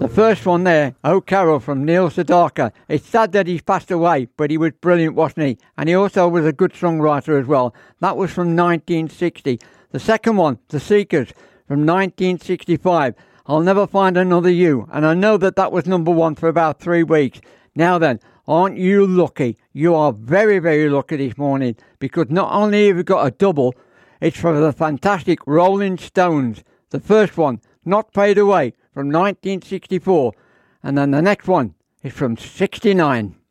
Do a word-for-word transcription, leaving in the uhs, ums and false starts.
The first one there, Oh Carol from Neil Sedaka. It's sad that he's passed away, but he was brilliant, wasn't he? And he also was a good songwriter as well. That was from nineteen sixty. The second one, The Seekers, from nineteen sixty-five. I'll Never Find Another You. And I know that that was number one for about three weeks. Now then, aren't you lucky? You are very, very lucky this morning, because not only have you got a double, it's from the fantastic Rolling Stones. The first one, Not Fade Away, from nineteen sixty-four. And then the next one is from sixty-nine.